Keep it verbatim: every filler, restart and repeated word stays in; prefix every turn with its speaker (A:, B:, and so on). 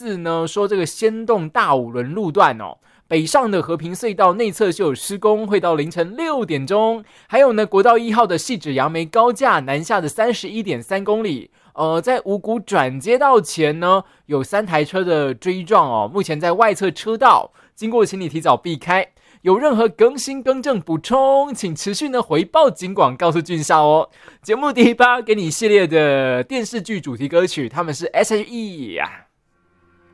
A: 四呢，说这个先动大五轮路段哦，北上的和平隧道内侧就有施工，会到凌晨六点钟。还有呢，国道一号的汐止杨梅高架南下的 三十一点三公里，呃，在五股转接道前呢，有三台车的追撞哦，目前在外侧车道，经过请你提早避开。有任何更新、更正、补充，请持续呢回报警广，告诉俊少哦。节目第一趴给你系列的电视剧主题歌曲，他们是 S H E 呀。